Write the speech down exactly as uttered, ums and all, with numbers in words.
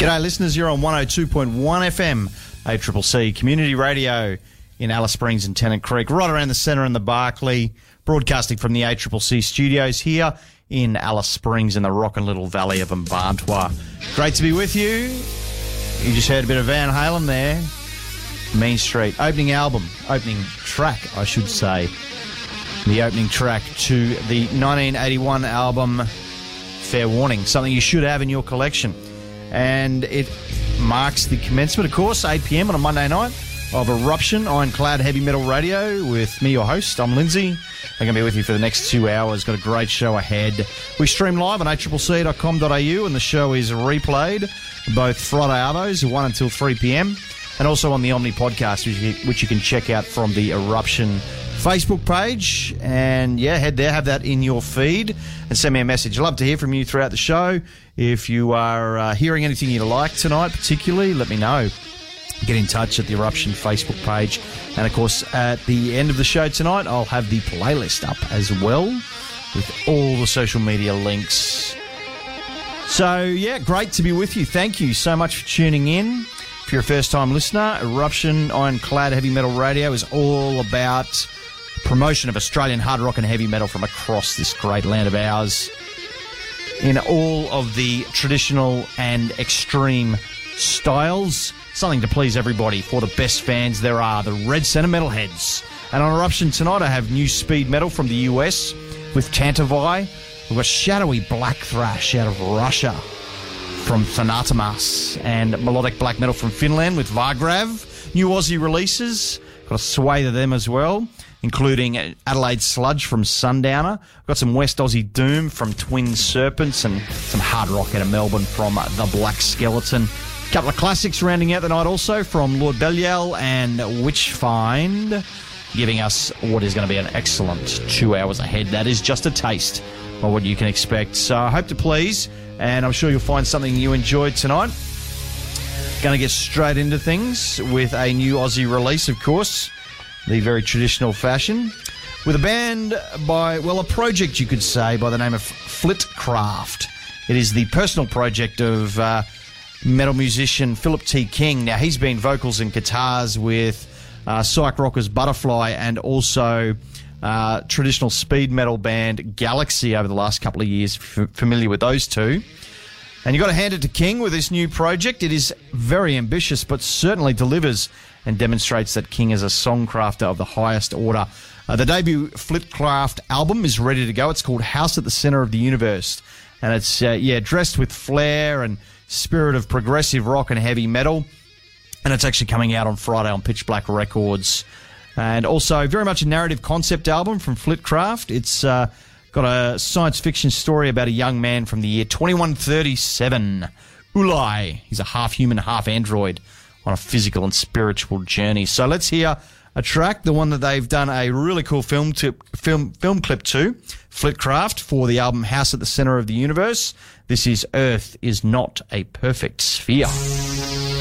G'day listeners, you're on one oh two point one F M, A C C C Community Radio in Alice Springs and Tennant Creek, right around the centre in the Barclay, broadcasting from the A C C C studios here in Alice Springs in the rockin' little valley of Mbarntwa. Great to be with you. You just heard a bit of Van Halen there. Mean Street, opening album, opening track, I should say. The opening track to the nineteen eighty-one album Fair Warning, something you should have in your collection. And it marks the commencement, of course, eight p.m. on a Monday night of Eruption, Ironclad Heavy Metal Radio with me, your host. I'm Lindsay. I'm going to be with you for the next two hours. Got a great show ahead. We stream live on a c c c dot com dot a u and the show is replayed both Friday arvos, one until three p.m, and also on the Omni podcast, which you, which you can check out from the Eruption Facebook page. And yeah, head there, have that in your feed and send me a message. I'd love to hear from you throughout the show. If you are uh, hearing anything you like tonight particularly, let me know. Get in touch at the Eruption Facebook page. And of course, at the end of the show tonight, I'll have the playlist up as well with all the social media links. So yeah, great to be with you. Thank you so much for tuning in. If you're a first-time listener, Eruption Ironclad Heavy Metal Radio is all about promotion of Australian hard rock and heavy metal from across this great land of ours in all of the traditional and extreme styles. Something to please everybody for the best fans there are, the Red Centre Metalheads. And on Eruption tonight, I have new speed metal from the U S with Tantovai. We've got shadowy black thrash out of Russia from Thanatomas, and melodic black metal from Finland with Vargrav. New Aussie releases, got a swathe of them as well, including Adelaide Sludge from Sundowner. We've got some West Aussie Doom from Twin Serpents and some hard rock out of Melbourne from The Black Skeleton. A couple of classics rounding out the night also from Lord Belial and Witchfind, giving us what is going to be an excellent two hours ahead. That is just a taste of what you can expect. So I hope to please, and I'm sure you'll find something you enjoyed tonight. Going to get straight into things with a new Aussie release, of course, the very traditional fashion, with a band by, well, a project you could say, by the name of Flitcraft. It is the personal project of uh, metal musician Philip T. King. Now, he's been vocals and guitars with uh, Psych Rockers Butterfly and also uh, traditional speed metal band Galaxy over the last couple of years, f- familiar with those two. And you've got to hand it to King with this new project. It is very ambitious, but certainly delivers and demonstrates that King is a songcrafter of the highest order. Uh, the debut Flitcraft album is ready to go. It's called House at the Centre of the Universe. And it's, uh, yeah, dressed with flair and spirit of progressive rock and heavy metal. And it's actually coming out on Friday on Pitch Black Records. And also very much a narrative concept album from Flitcraft. It's uh, got a science fiction story about a young man from the year twenty-one thirty-seven. Ulai. He's a half human, half android on a physical and spiritual journey. So let's hear a track, the one that they've done a really cool film to, film film clip to, Flitcraft, for the album House at the Centre of the Universe. This is Earth is Not a Perfect Sphere.